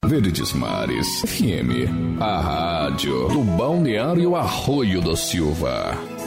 Verdes Mares FM, a rádio do Balneário Arroio do Silva.